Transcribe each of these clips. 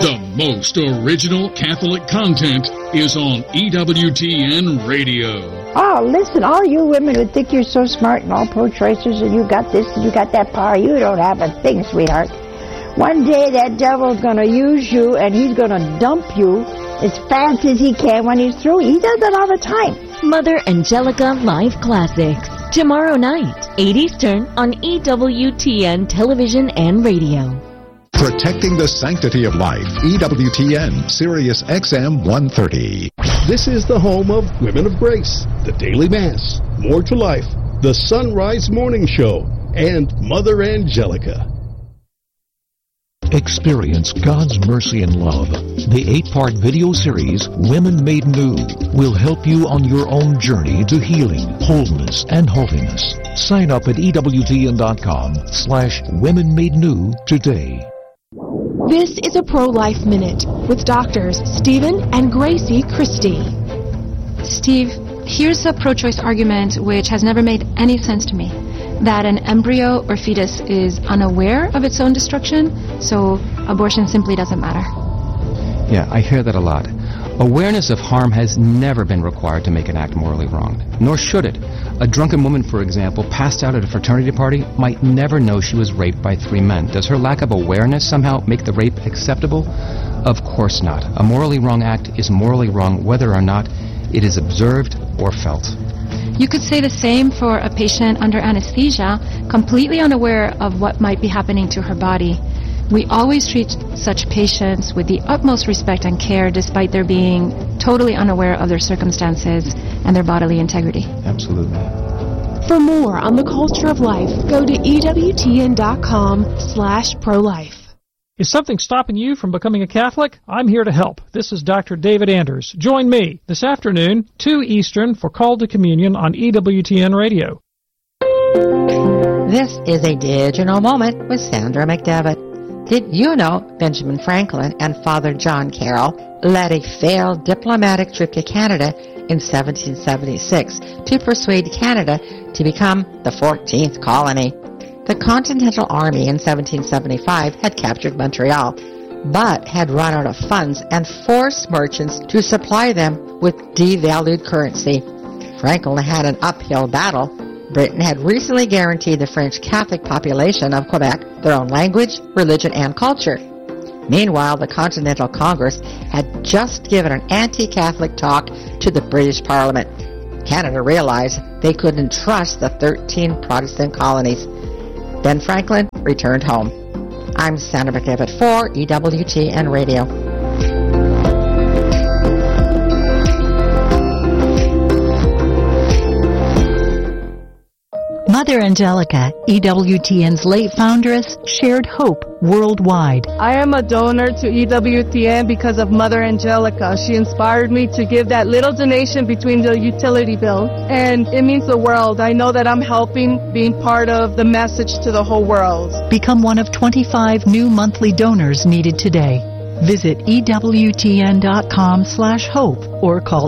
The most original Catholic content is on EWTN Radio. Oh, listen, all you women who think you're so smart and all pro-choicers and you got this and you got that power, you don't have a thing, sweetheart. One day that devil's going to use you and he's going to dump you as fast as he can when he's through. He does it all the time. Mother Angelica Live Classics. Tomorrow night, 8 Eastern on EWTN Television and Radio. Protecting the sanctity of life. EWTN, Sirius XM 130. This is the home of Women of Grace, the Daily Mass, More to Life, the Sunrise Morning Show, and Mother Angelica. Experience God's mercy and love. The 8-part video series, Women Made New, will help you on your own journey to healing, wholeness, and holiness. Sign up at EWTN.com/Women Made New today. This is a Pro-Life Minute with doctors Stephen and Gracie Christie. Steve, here's a pro-choice argument which has never made any sense to me. That an embryo or fetus is unaware of its own destruction, so abortion simply doesn't matter. Yeah, I hear that a lot. Awareness of harm has never been required to make an act morally wrong, nor should it. A drunken woman, for example, passed out at a fraternity party might never know she was raped by 3 men. Does her lack of awareness somehow make the rape acceptable? Of course not. A morally wrong act is morally wrong whether or not it is observed or felt. You could say the same for a patient under anesthesia, completely unaware of what might be happening to her body. We always treat such patients with the utmost respect and care despite their being totally unaware of their circumstances and their bodily integrity. Absolutely. For more on the culture of life, go to EWTN.com/pro-life. Is something stopping you from becoming a Catholic? I'm here to help. This is Dr. David Anders. Join me this afternoon, 2 Eastern, for Call to Communion on EWTN Radio. This is a digital moment with Sandra McDevitt. Did you know Benjamin Franklin and Father John Carroll led a failed diplomatic trip to Canada in 1776 to persuade Canada to become the 14th colony? The Continental Army in 1775 had captured Montreal, but had run out of funds and forced merchants to supply them with devalued currency. Franklin had an uphill battle. Britain had recently guaranteed the French Catholic population of Quebec their own language, religion, and culture. Meanwhile, the Continental Congress had just given an anti-Catholic talk to the British Parliament. Canada realized they couldn't trust the 13 Protestant colonies. Ben Franklin returned home. I'm Sandra McDevitt for EWTN Radio. Mother Angelica, EWTN's late foundress, shared hope worldwide. I am a donor to EWTN because of Mother Angelica. She inspired me to give that little donation between the utility bill, and it means the world. I know that I'm helping, being part of the message to the whole world. Become one of 25 new monthly donors needed today. Visit EWTN.com/hope or call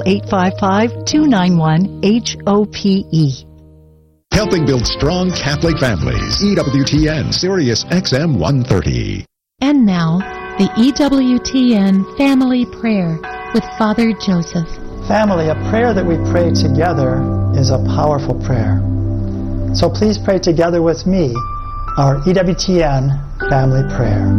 855-291-HOPE. Helping build strong Catholic families. EWTN, Sirius XM 130. And now, the EWTN Family Prayer with Father Joseph. Family, a prayer that we pray together is a powerful prayer. So please pray together with me our EWTN Family Prayer.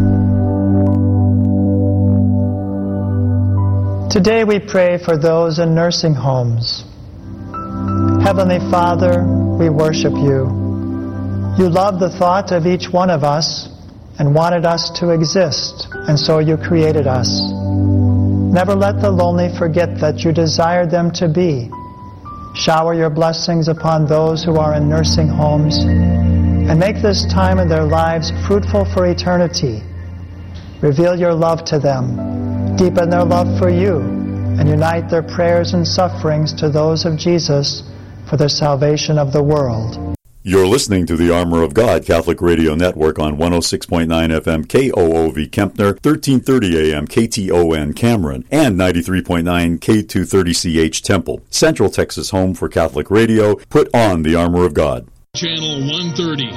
Today we pray for those in nursing homes. Heavenly Father, we worship you. You love the thought of each one of us and wanted us to exist, and so you created us. Never let the lonely forget that you desired them to be. Shower your blessings upon those who are in nursing homes, and make this time in their lives fruitful for eternity. Reveal your love to them, deepen their love for you, and unite their prayers and sufferings to those of Jesus for the salvation of the world. You're listening to the Armor of God Catholic Radio Network on 106.9 FM KOOV Kempner, 1330 AM KTON Cameron, and 93.9 K230CH Temple. Central Texas home for Catholic radio. Put on the Armor of God. Channel 130.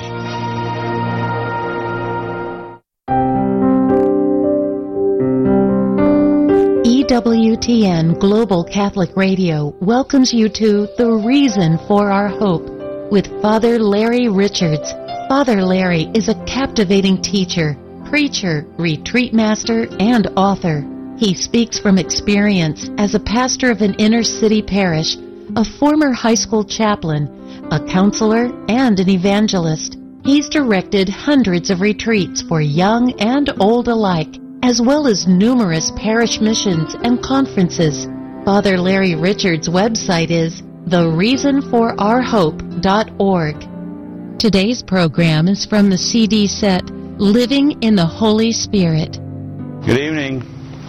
EWTN Global Catholic Radio welcomes you to The Reason for Our Hope with Father Larry Richards. Father Larry is a captivating teacher, preacher, retreat master, and author. He speaks from experience as a pastor of an inner-city parish, a former high school chaplain, a counselor, and an evangelist. He's directed hundreds of retreats for young and old alike, as well as numerous parish missions and conferences. Father Larry Richards' website is thereasonforourhope.org. Today's program is from the CD set, Living in the Holy Spirit. Good evening.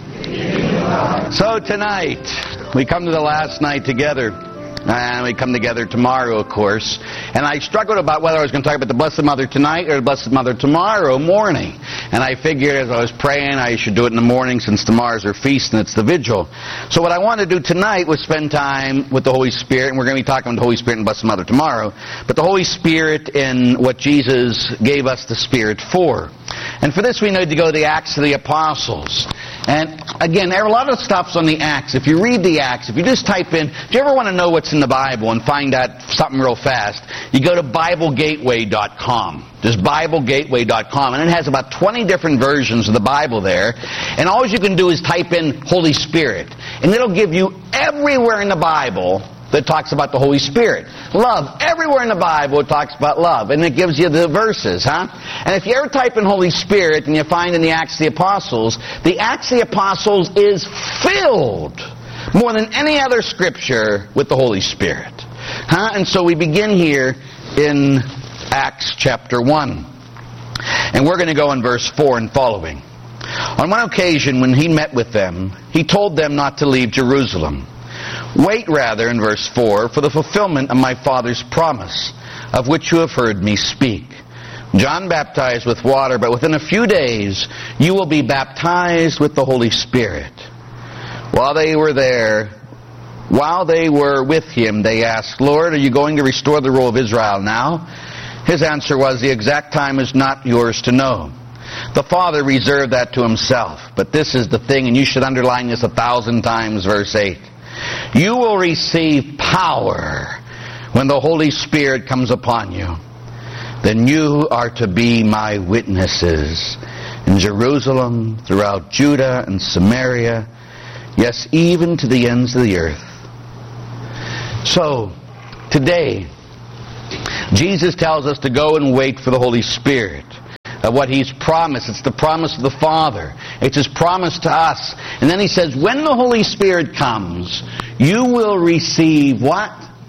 So tonight, we come to the last night together. And we come together tomorrow, of course. And I struggled about whether I was going to talk about the Blessed Mother tonight or the Blessed Mother tomorrow morning. And I figured as I was praying, I should do it in the morning since tomorrow's her feast and it's the vigil. So what I wanted to do tonight was spend time with the Holy Spirit. And we're going to be talking about the Holy Spirit and Blessed Mother tomorrow. But the Holy Spirit in what Jesus gave us the Spirit for. And for this we need to go to the Acts of the Apostles. And again, there are a lot of stuff's on the Acts. If you read the Acts, if you just type in, if you ever want to know what's in the Bible and find out something real fast, you go to BibleGateway.com. Just BibleGateway.com. And it has about 20 different versions of the Bible there. And all you can do is type in Holy Spirit. And it'll give you everywhere in the Bible that talks about the Holy Spirit. Love. Everywhere in the Bible it talks about love. And it gives you the verses, huh? And if you ever type in Holy Spirit and you find in the Acts of the Apostles is filled more than any other scripture with the Holy Spirit. Huh? And so we begin here in Acts chapter 1. And we're going to go in verse 4 and following. On one occasion when he met with them, he told them not to leave Jerusalem. Wait rather, in verse 4, for the fulfillment of my Father's promise, of which you have heard me speak. John baptized with water, but within a few days you will be baptized with the Holy Spirit. While they were with him, they asked, Lord, are you going to restore the rule of Israel now? His answer was, the exact time is not yours to know. The Father reserved that to himself. But this is the thing, and you should underline this 1,000 times, verse 8. You will receive power when the Holy Spirit comes upon you. Then you are to be my witnesses in Jerusalem, throughout Judah and Samaria, yes, even to the ends of the earth. So, today, Jesus tells us to go and wait for the Holy Spirit. What he's promised. It's the promise of the Father. It's his promise to us. And then he says, when the Holy Spirit comes, you will receive what?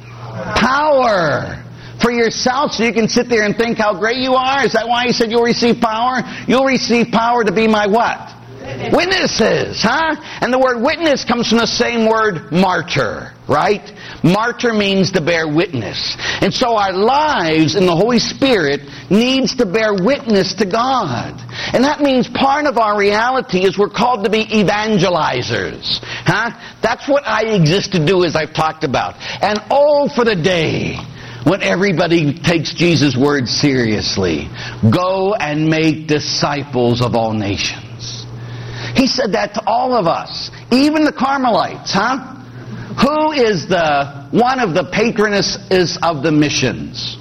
Power. For yourself, so you can sit there and think how great you are. Is that why he said you'll receive power? You'll receive power to be my what? Witnesses, huh? And the word witness comes from the same word martyr, right? Martyr means to bear witness. And so our lives in the Holy Spirit needs to bear witness to God. And that means part of our reality is we're called to be evangelizers, huh? That's what I exist to do, as I've talked about. And oh, for the day when everybody takes Jesus' word seriously. Go and make disciples of all nations. He said that to all of us, even the Carmelites, huh? Who is one of the patronesses of the missions?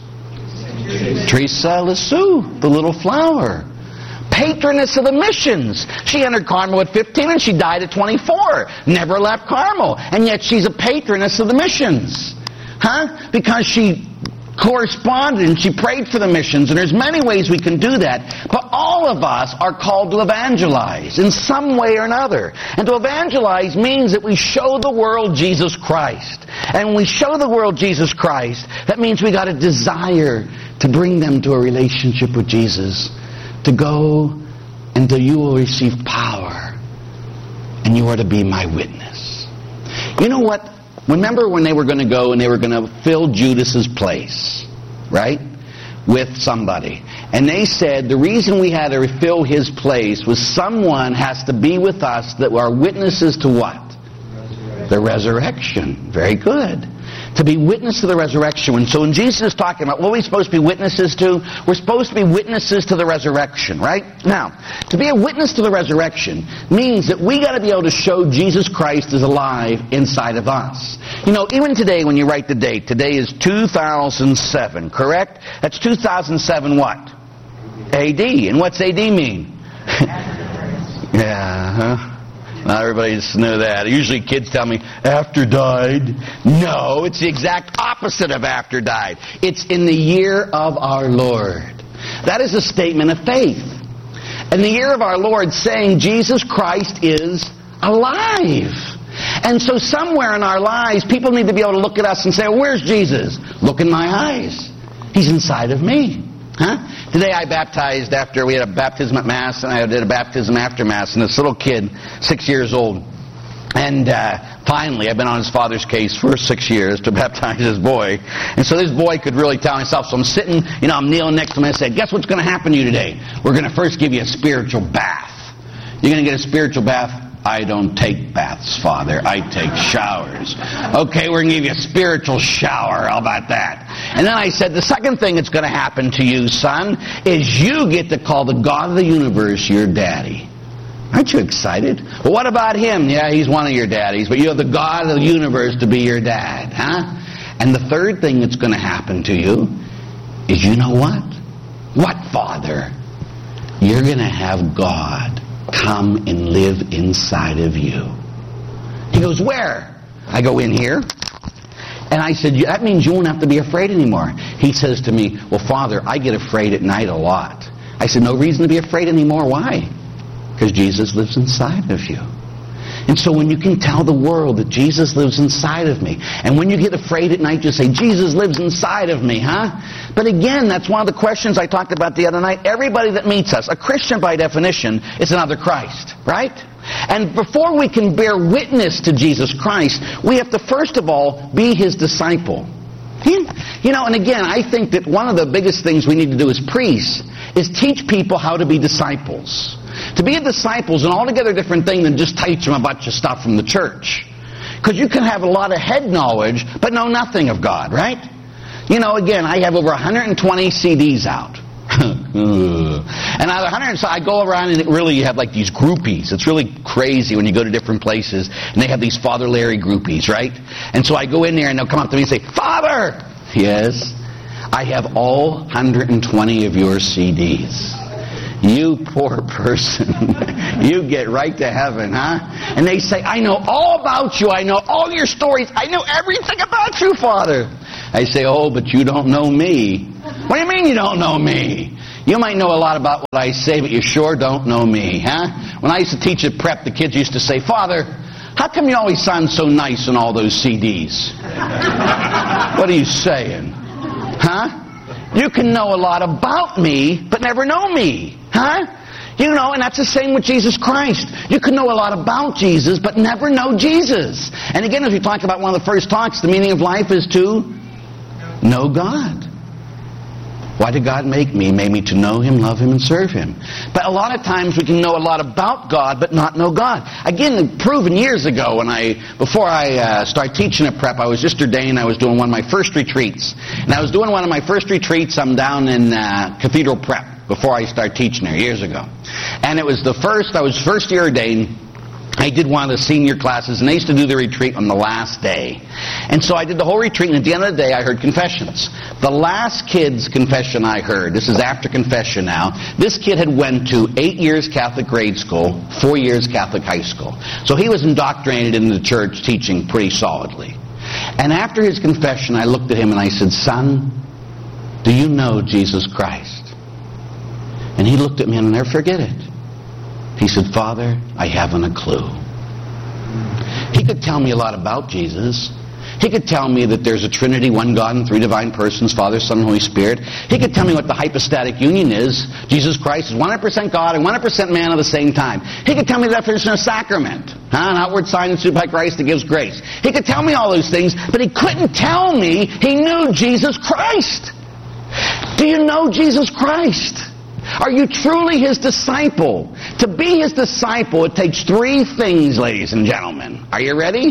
Teresa Lisieux, the little flower. Patroness of the missions. She entered Carmel at 15 and she died at 24. Never left Carmel. And yet she's a patroness of the missions. Huh? Because she corresponded and she prayed for the missions, and there's many ways we can do that. But all of us are called to evangelize in some way or another. And to evangelize means that we show the world Jesus Christ. And when we show the world Jesus Christ, that means we got a desire to bring them to a relationship with Jesus. To go until you will receive power, and you are to be my witness. You know what? Remember when they were going to go and they were going to fill Judas's place, right? With somebody. And they said the reason we had to fill his place was someone has to be with us that are witnesses to what? The resurrection. Very good. To be witness to the resurrection. And so when Jesus is talking about what are we supposed to be witnesses to, we're supposed to be witnesses to the resurrection, right? Now, to be a witness to the resurrection means that we got to be able to show Jesus Christ is alive inside of us. You know, even today when you write the date, today is 2007, correct? That's 2007 what? AD. And what's AD mean? Yeah, Not everybody just knew that. Usually kids tell me, after died. No, it's the exact opposite of after died. It's in the year of our Lord. That is a statement of faith. And the year of our Lord saying Jesus Christ is alive. And so somewhere in our lives, people need to be able to look at us and say, well, where's Jesus? Look in my eyes. He's inside of me. Today I baptized after we had a baptism at Mass, and I did a baptism after Mass, and this little kid, 6 years old, and finally I've been on his father's case for 6 years to baptize his boy, and so this boy could really tell himself. So I'm sitting, I'm kneeling next to him, and I said, guess what's going to happen to you today? We're going to first give you a spiritual bath. You're going to get a spiritual bath. I don't take baths, Father. I take showers. Okay, we're going to give you a spiritual shower. How about that? And then I said, the second thing that's going to happen to you, son, is you get to call the God of the universe your daddy. Aren't you excited? Well, what about him? Yeah, he's one of your daddies, but you have the God of the universe to be your dad, And the third thing that's going to happen to you is, you know what? What, Father? You're going to have God come and live inside of you. He goes, where? I go, in here. And I said, that means you won't have to be afraid anymore. He says to me, well, Father, I get afraid at night a lot. I said, no reason to be afraid anymore. Why? Because Jesus lives inside of you. And so when you can tell the world that Jesus lives inside of me, and when you get afraid at night, you say, Jesus lives inside of me, But again, that's one of the questions I talked about the other night. Everybody that meets us, a Christian by definition, is another Christ, right? And before we can bear witness to Jesus Christ, we have to first of all be His disciple. And again, I think that one of the biggest things we need to do as priests is teach people how to be disciples. To be a disciple is an altogether different thing than just teach them a bunch of stuff from the church. Because you can have a lot of head knowledge, but know nothing of God, right? Again, I have over 120 CDs out. And out of 100, so I go around and you have like these groupies. It's really crazy when you go to different places and they have these Father Larry groupies, right? And so I go in there and they'll come up to me and say, Father! Yes, I have all 120 of your CDs. You poor person. You get right to heaven, And they say, I know all about you. I know all your stories. I know everything about you, Father. I say, oh, but you don't know me. What do you mean you don't know me? You might know a lot about what I say, but you sure don't know me, When I used to teach at prep, the kids used to say, Father, how come you always sound so nice on all those CDs? What are you saying? You can know a lot about me, but never know me, And that's the same with Jesus Christ. You can know a lot about Jesus, but never know Jesus. And again, as we talked about one of the first talks, the meaning of life is to know God. Why did God make me? He made me to know Him, love Him, and serve Him. But a lot of times we can know a lot about God, but not know God. Again, proven years ago, before I started teaching at prep, I was just ordained. I was doing one of my first retreats. And I was doing one of my first retreats. I'm down in Cathedral Prep before I started teaching there years ago. And I was first year ordained. I did one of the senior classes, and they used to do the retreat on the last day. And so I did the whole retreat, and at the end of the day, I heard confessions. The last kid's confession I heard, this is after confession now, this kid had went to 8 years Catholic grade school, 4 years Catholic high school. So he was indoctrinated into the church teaching pretty solidly. And after his confession, I looked at him and I said, son, do you know Jesus Christ? And he looked at me, and I'll never forget it. He said, Father, I haven't a clue. He could tell me a lot about Jesus. He could tell me that there's a Trinity, one God in three divine persons, Father, Son, and Holy Spirit. He could tell me what the hypostatic union is. Jesus Christ is 100% God and 100% man at the same time. He could tell me the definition of sacrament. An outward sign instituted by Christ that gives grace. He could tell me all those things, but he couldn't tell me he knew Jesus Christ. Do you know Jesus Christ? Are you truly His disciple? To be His disciple, it takes three things, ladies and gentlemen. Are you ready?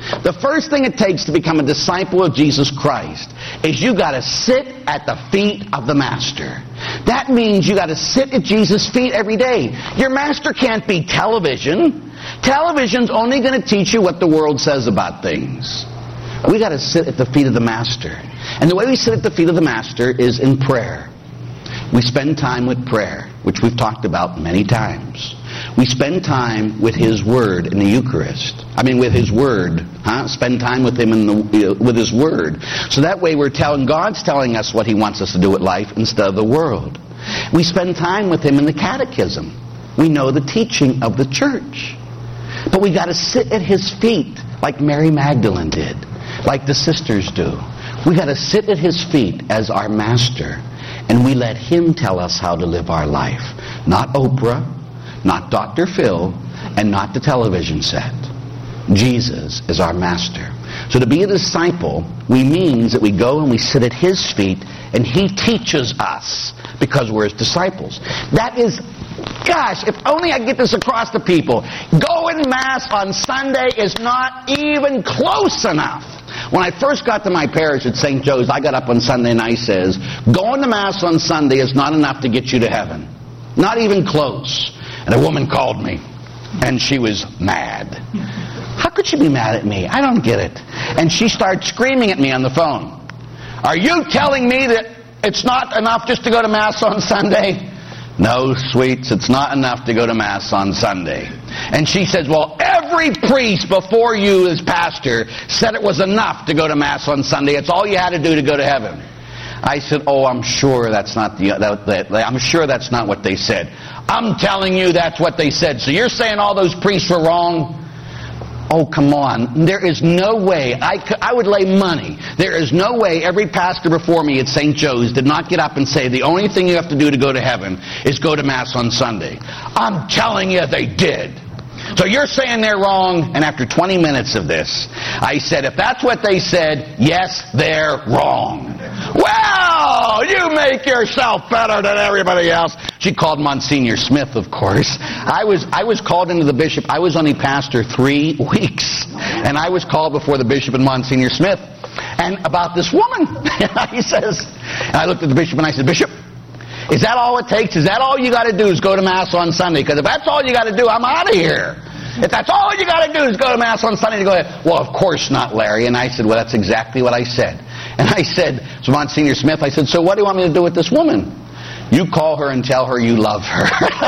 The first thing it takes to become a disciple of Jesus Christ is you got to sit at the feet of the Master. That means you got to sit at Jesus' feet every day. Your master can't be television. Television's only going to teach you what the world says about things. We got to sit at the feet of the Master. And the way we sit at the feet of the Master is in prayer. We spend time with prayer, which we've talked about many times. We spend time with His Word in the Eucharist. With His Word. Spend time with Him with His Word. So that way God's telling us what He wants us to do with life instead of the world. We spend time with Him in the Catechism. We know the teaching of the church. But we got to sit at His feet like Mary Magdalene did, like the sisters do. We got to sit at His feet as our Master, and we let Him tell us how to live our life. Not Oprah, not Dr. Phil, and not the television set. Jesus is our Master. So to be a disciple, means that we go and we sit at His feet, and He teaches us because we're His disciples. That is, gosh, if only I get this across to people. Going to Mass on Sunday is not even close enough. When I first got to my parish at St. Joe's, I got up on Sunday night and says, going to Mass on Sunday is not enough to get you to heaven. Not even close. And a woman called me, and she was mad. How could she be mad at me? I don't get it. And she started screaming at me on the phone. Are you telling me that it's not enough just to go to Mass on Sunday? No, sweets, it's not enough to go to Mass on Sunday. And she says, well, every priest before you as pastor said it was enough to go to Mass on Sunday. It's all you had to do to go to heaven. I said, oh, I'm sure that's not what they said. I'm telling you that's what they said. So you're saying all those priests were wrong? Oh, come on. There is no way. I would lay money. There is no way every pastor before me at St. Joe's did not get up and say the only thing you have to do to go to heaven is go to Mass on Sunday. I'm telling you they did. So you're saying they're wrong, and after 20 minutes of this, I said, if that's what they said, yes, they're wrong. Well, you make yourself better than everybody else. She called Monsignor Smith, of course. I was called into the bishop. I was only pastor 3 weeks, and I was called before the bishop and Monsignor Smith, and about this woman. He says, and I looked at the bishop and I said, Bishop, is that all it takes? Is that all you got to do is go to Mass on Sunday? Because if that's all you got to do, I'm out of here. If that's all you got to do is go to Mass on Sunday to go ahead. Well, of course not, Larry. And I said, well, that's exactly what I said. And I said to Monsignor Smith, I said, so what do you want me to do with this woman? You call her and tell her you love her.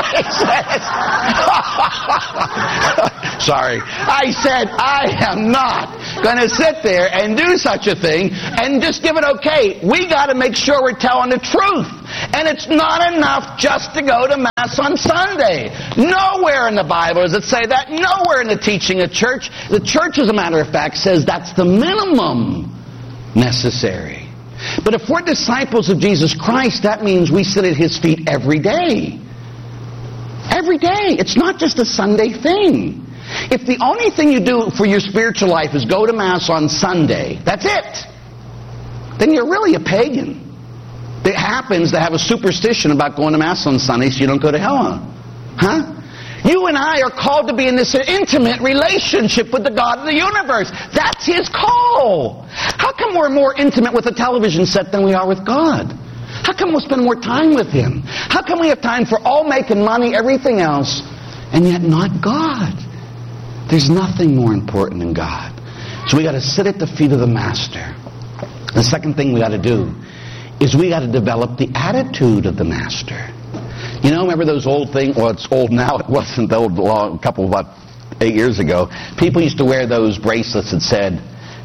Sorry. I said, I am not going to sit there and do such a thing and just give it okay. We got to make sure we're telling the truth. And it's not enough just to go to Mass on Sunday. Nowhere in the Bible does it say that. Nowhere in the teaching of church. The church, as a matter of fact, says that's the minimum necessary. But if we're disciples of Jesus Christ, that means we sit at His feet every day. Every day. It's not just a Sunday thing. If the only thing you do for your spiritual life is go to Mass on Sunday, that's it, then you're really a pagan. It happens to have a superstition about going to Mass on Sunday so you don't go to hell. Huh? You and I are called to be in this intimate relationship with the God of the universe. That's His call. How come we're more intimate with a television set than we are with God? How come we'll spend more time with Him? How come we have time for all making money, everything else, and yet not God? There's nothing more important than God. So we got to sit at the feet of the Master. The second thing we got to do is we got to develop the attitude of the Master. You know, remember those old things? Well, it's old now. It wasn't old a couple, about 8 years ago. People used to wear those bracelets that said,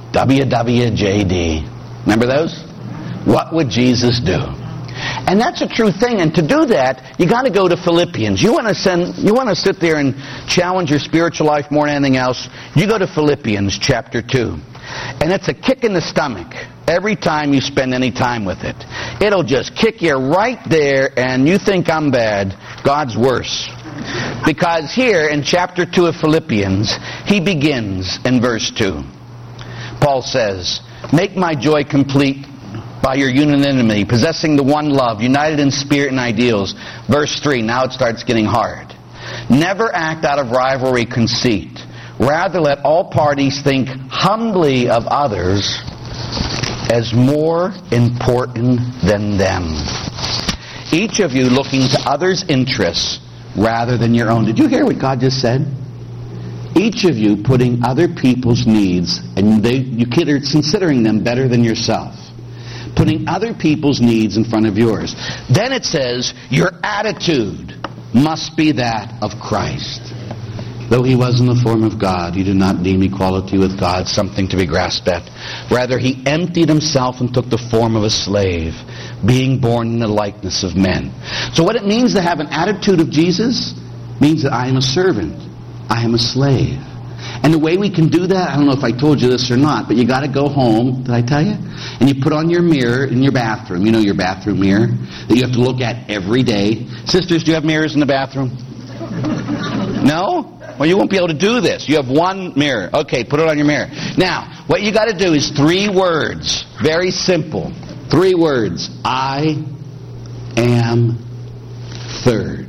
WWJD. Remember those? What would Jesus do? And that's a true thing. And to do that, you got to go to Philippians. You want to sit there and challenge your spiritual life more than anything else. You go to Philippians chapter 2. And it's a kick in the stomach every time you spend any time with it. It'll just kick you right there, and you think I'm bad. God's worse. Because here in chapter 2 of Philippians, he begins in verse 2. Paul says, make my joy complete by your unanimity, possessing the one love, united in spirit and ideals. Verse 3, now it starts getting hard. Never act out of rivalry, conceit. Rather, let all parties think humbly of others as more important than them. Each of you looking to others' interests rather than your own. Did you hear what God just said? Each of you putting other people's needs, and you are considering them better than yourself. Putting other people's needs in front of yours. Then it says, your attitude must be that of Christ. Though he was in the form of God, he did not deem equality with God something to be grasped at. Rather, he emptied himself and took the form of a slave, being born in the likeness of men. So what it means to have an attitude of Jesus means that I am a servant. I am a slave. And the way we can do that, I don't know if I told you this or not, but you got to go home, did I tell you? And you put on your mirror in your bathroom. You know your bathroom mirror that you have to look at every day. Sisters, do you have mirrors in the bathroom? No? Well, you won't be able to do this. You have one mirror. Okay, put it on your mirror. Now, what you got to do is 3 words. Very simple. 3 words. I am third.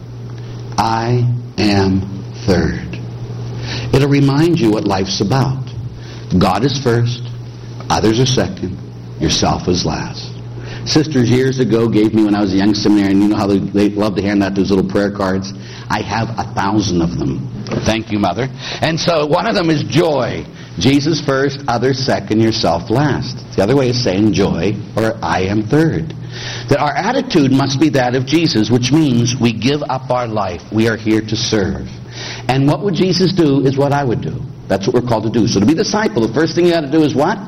I am third. It'll remind you what life's about. God is first, others are second, yourself is last. Sisters years ago gave me, when I was a young seminarian, you know how they love to hand out those little prayer cards? I have 1,000 of them. Thank you, Mother. And so one of them is joy. Jesus first, others second, yourself last. The other way is saying joy, or I am third. That our attitude must be that of Jesus, which means we give up our life. We are here to serve. And what would Jesus do is what I would do. That's what we're called to do. So to be a disciple, the first thing you got to do is what?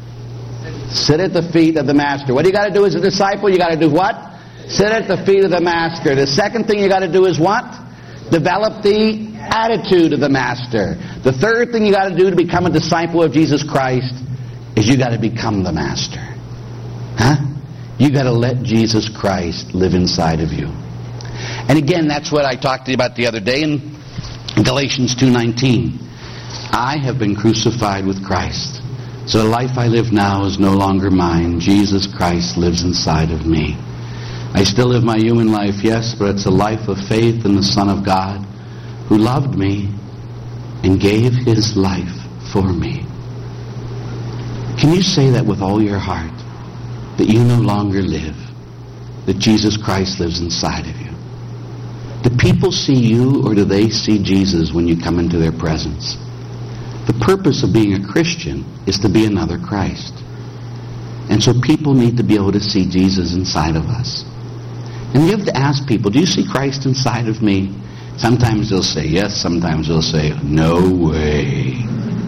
Sit at the feet of the Master. What do you got to do as a disciple? You got to do what? Sit at the feet of the Master. The second thing you got to do is what? Develop the attitude of the Master. The third thing you got to do to become a disciple of Jesus Christ is you got to become the Master. Huh? You got to let Jesus Christ live inside of you. And again, that's what I talked to you about the other day in Galatians 2:19. I have been crucified with Christ. So the life I live now is no longer mine. Jesus Christ lives inside of me. I still live my human life, yes, but it's a life of faith in the Son of God who loved me and gave his life for me. Can you say that with all your heart? That you no longer live, that Jesus Christ lives inside of you. Do people see you, or do they see Jesus when you come into their presence? The purpose of being a Christian is to be another Christ. And so people need to be able to see Jesus inside of us. And you have to ask people, do you see Christ inside of me? Sometimes they'll say yes, sometimes they'll say no way.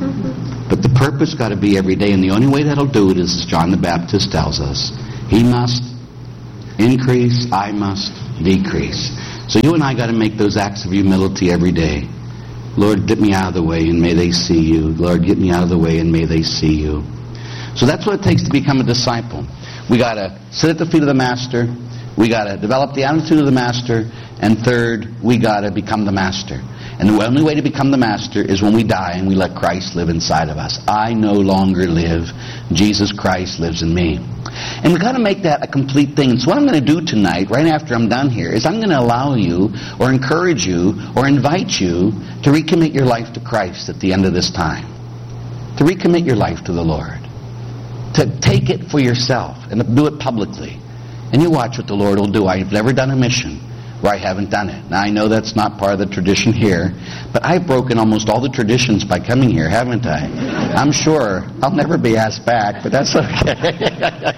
But the purpose got to be every day, and the only way that'll do it is, as John the Baptist tells us, he must increase, I must decrease. So you and I got to make those acts of humility every day. Lord, get me out of the way and may they see you. Lord, get me out of the way and may they see you. So that's what it takes to become a disciple. We got to sit at the feet of the Master. We got to develop the attitude of the Master. And third, we got to become the Master. And the only way to become the Master is when we die and we let Christ live inside of us. I no longer live. Jesus Christ lives in me. And we've got to make that a complete thing. So what I'm going to do tonight, right after I'm done here, is I'm going to allow you, or encourage you, or invite you to recommit your life to Christ at the end of this time. To recommit your life to the Lord. To take it for yourself and to do it publicly. And you watch what the Lord will do. I've never done a mission where I haven't done it. Now I know that's not part of the tradition here, but I've broken almost all the traditions by coming here, haven't I? I'm sure I'll never be asked back, but that's okay.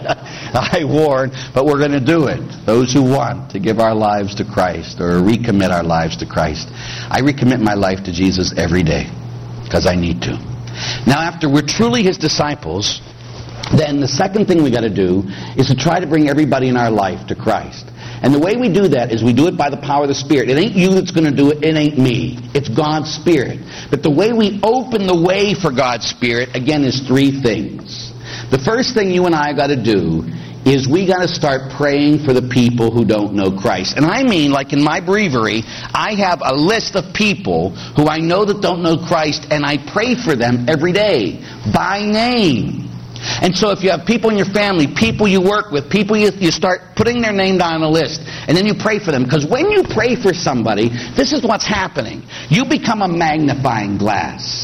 I warn, but we're going to do it. Those who want to give our lives to Christ or recommit our lives to Christ. I recommit my life to Jesus every day because I need to. Now after we're truly his disciples, then the second thing we got to do is to try to bring everybody in our life to Christ. And the way we do that is we do it by the power of the Spirit. It ain't you that's going to do it. It ain't me. It's God's Spirit. But the way we open the way for God's Spirit, again, is 3 things. The first thing you and I got to do is we got to start praying for the people who don't know Christ. And I mean, like in my breviary, I have a list of people who I know that don't know Christ, and I pray for them every day by name. And so if you have people in your family, people you work with, people you start putting their name down on a list, and then you pray for them. Because when you pray for somebody, this is what's happening. You become a magnifying glass.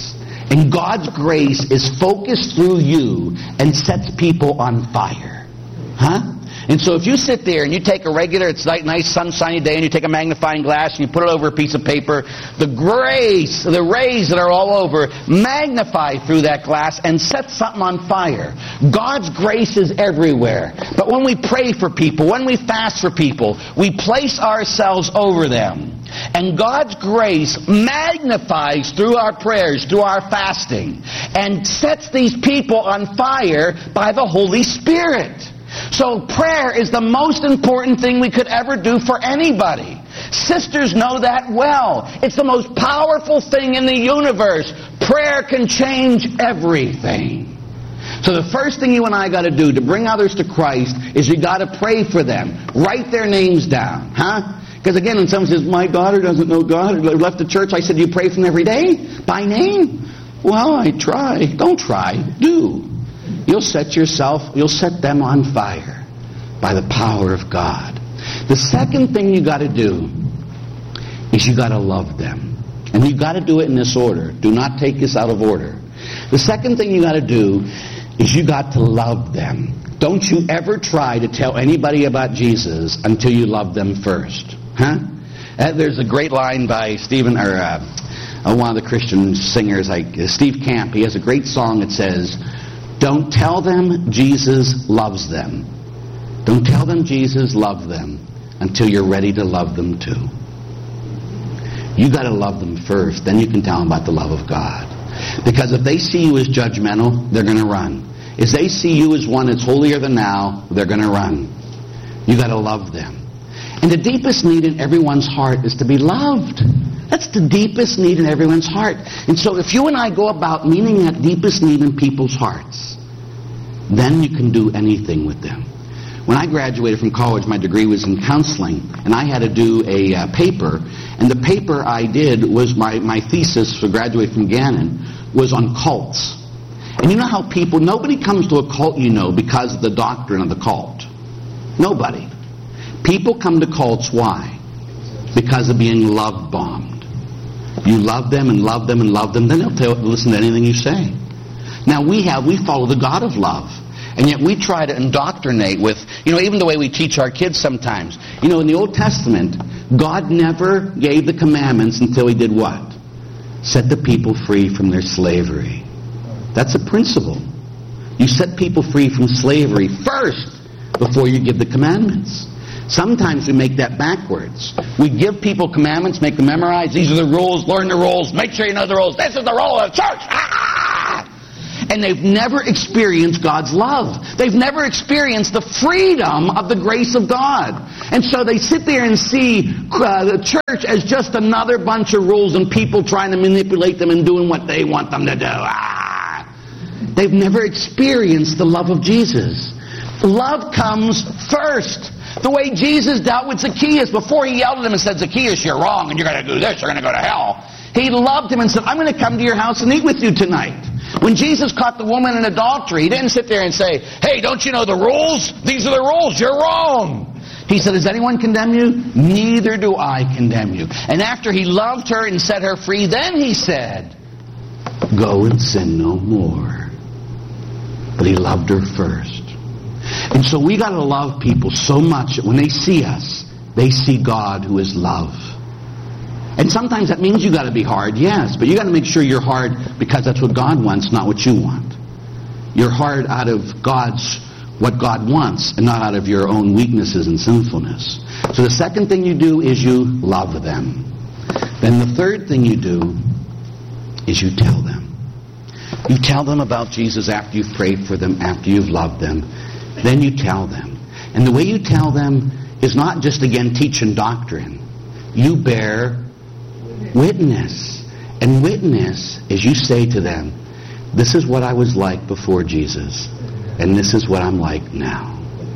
And God's grace is focused through you and sets people on fire. Huh? And so if you sit there and you take a regular, it's like nice sunshiny day, and you take a magnifying glass and you put it over a piece of paper, the grace, the rays that are all over, magnify through that glass and set something on fire. God's grace is everywhere. But when we pray for people, when we fast for people, we place ourselves over them. And God's grace magnifies through our prayers, through our fasting, and sets these people on fire by the Holy Spirit. So prayer is the most important thing we could ever do for anybody. Sisters know that well. It's the most powerful thing in the universe. Prayer can change everything. So the first thing you and I got to do to bring others to Christ is you got to pray for them. Write their names down. Because again, when someone says, my daughter doesn't know God, or left the church, I said, do you pray for them every day? By name? Well, I try. Don't try. Do. You'll set them on fire by the power of God. The second thing you got to do is you got to love them. And you got to do it in this order. Do not take this out of order. The second thing you got to do is you got to love them. Don't you ever try to tell anybody about Jesus until you love them first. There's a great line by Stephen, or one of the Christian singers, like Steve Camp. He has a great song that says, don't tell them Jesus loves them. Don't tell them Jesus loves them until you're ready to love them too. You got to love them first, then you can tell them about the love of God. Because if they see you as judgmental, they're going to run. If they see you as one that's holier than thou, they're going to run. You got to love them. And the deepest need in everyone's heart is to be loved. That's the deepest need in everyone's heart. And so if you and I go about meeting that deepest need in people's hearts, then you can do anything with them. When I graduated from college, my degree was in counseling, and I had to do a paper. And the paper I did was my thesis for graduating from Gannon was on cults. And you know how nobody comes to a cult, because of the doctrine of the cult. Nobody. People come to cults, why? Because of being love-bombed. You love them and love them and love them, then they'll listen to anything you say. Now we follow the God of love. And yet we try to indoctrinate with, even the way we teach our kids sometimes. In the Old Testament, God never gave the commandments until He did what? Set the people free from their slavery. That's a principle. You set people free from slavery first before you give the commandments. Sometimes we make that backwards. We give people commandments, make them memorize. These are the rules, learn the rules, make sure you know the rules. This is the role of the church. And they've never experienced God's love. They've never experienced the freedom of the grace of God. And so they sit there and see the church as just another bunch of rules and people trying to manipulate them and doing what they want them to do. They've never experienced the love of Jesus. Love comes first. The way Jesus dealt with Zacchaeus before He yelled at him and said, Zacchaeus, you're wrong and you're going to do this, you're going to go to hell. He loved him and said, I'm going to come to your house and eat with you tonight. When Jesus caught the woman in adultery, He didn't sit there and say, hey, don't you know the rules? These are the rules. You're wrong. He said, does anyone condemn you? Neither do I condemn you. And after He loved her and set her free, then He said, go and sin no more. But He loved her first. And so we got to love people so much that when they see us, they see God who is love. And sometimes that means you got to be hard, yes, but you got to make sure you're hard because that's what God wants, not what you want. You're hard out of what God wants and not out of your own weaknesses and sinfulness. So the second thing you do is you love them. Then the third thing you do is you tell them. You tell them about Jesus after you've prayed for them, after you've loved them. Then you tell them. And the way you tell them is not just, again, teaching doctrine. You bear witness. And witness is you say to them, this is what I was like before Jesus, and this is what I'm like now.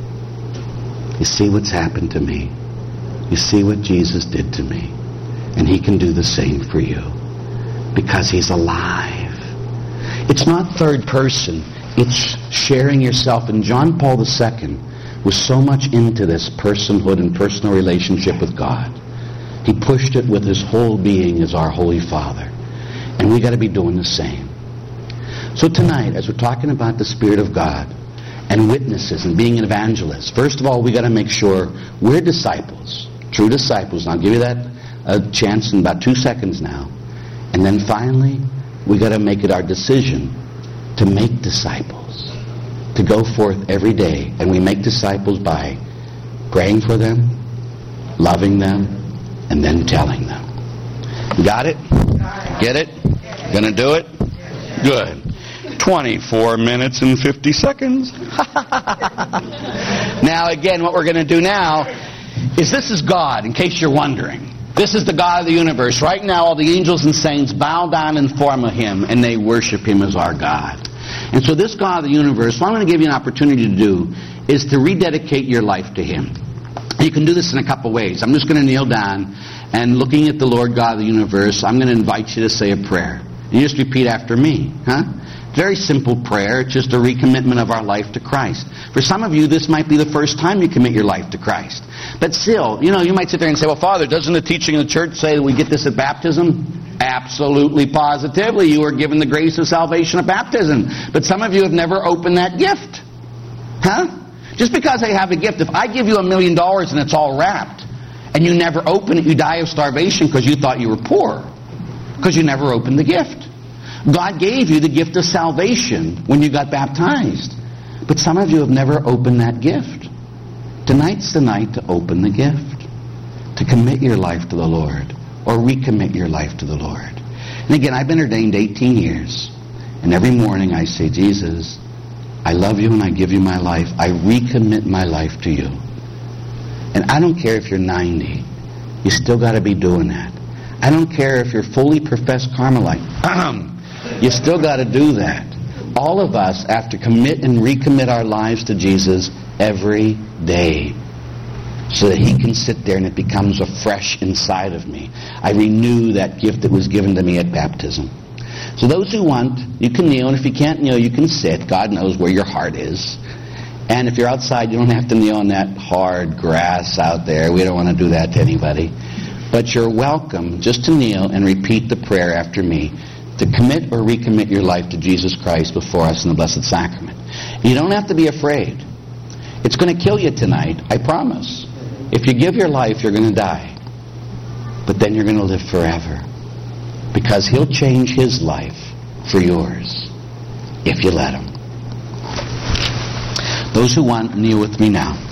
You see what's happened to me. You see what Jesus did to me. And He can do the same for you. Because He's alive. It's not third person. It's sharing yourself. And John Paul II was so much into this personhood and personal relationship with God. He pushed it with his whole being as our Holy Father. And we got to be doing the same. So tonight, as we're talking about the Spirit of God and witnesses and being an evangelist, first of all, we got to make sure we're disciples, true disciples. And I'll give you that chance in about 2 seconds now. And then finally, we got to make it our decision to make disciples, to go forth every day. And we make disciples by praying for them, loving them, and then telling them. Got it? Get it? Gonna do it? Good. 24 minutes and 50 seconds. Now again, what we're going to do now is, this is God, in case you're wondering. This is the God of the universe. Right now, all the angels and saints bow down in form of Him, and they worship Him as our God. And so this God of the universe, what I'm going to give you an opportunity to do is to rededicate your life to Him. You can do this in a couple ways. I'm just going to kneel down, and looking at the Lord God of the universe, I'm going to invite you to say a prayer. You just repeat after me. Very simple prayer. It's just a recommitment of our life to Christ. For some of you, this might be the first time you commit your life to Christ. But still, you might sit there and say, well, Father, doesn't the teaching of the church say that we get this at baptism? Absolutely, positively. You are given the grace of salvation at baptism. But some of you have never opened that gift. Just because I have a gift, if I give you $1 million and it's all wrapped, and you never open it, you die of starvation because you thought you were poor. Because you never opened the gift. God gave you the gift of salvation when you got baptized. But some of you have never opened that gift. Tonight's the night to open the gift. To commit your life to the Lord. Or recommit your life to the Lord. And again, I've been ordained 18 years. And every morning I say, Jesus, I love you and I give you my life. I recommit my life to you. And I don't care if you're 90. You still got to be doing that. I don't care if you're fully professed Carmelite. You still got to do that. All of us have to commit and recommit our lives to Jesus every day, so that He can sit there and it becomes afresh inside of me. I renew that gift that was given to me at baptism. So those who want, you can kneel, and if you can't kneel, you can sit. God knows where your heart is. And if you're outside, you don't have to kneel on that hard grass out there. We don't want to do that to anybody. But you're welcome just to kneel and repeat the prayer after me, to commit or recommit your life to Jesus Christ before us in the Blessed Sacrament. You don't have to be afraid. It's going to kill you tonight, I promise. If you give your life, you're going to die. But then you're going to live forever. Because He'll change His life for yours, if you let Him. Those who want, kneel with me now.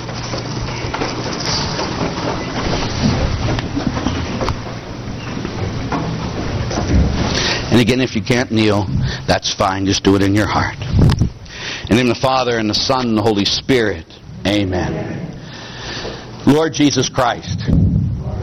And again, if you can't kneel, that's fine. Just do it in your heart. In the name of the Father, and the Son, and the Holy Spirit. Amen. Lord Jesus Christ,